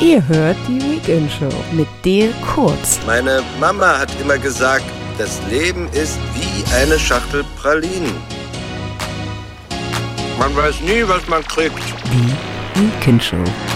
Ihr hört die Weekend Show mit dir Kurz. Meine Mama hat immer gesagt, das Leben ist wie eine Schachtel Pralinen. Man weiß nie, was man kriegt. Die Weekend Show.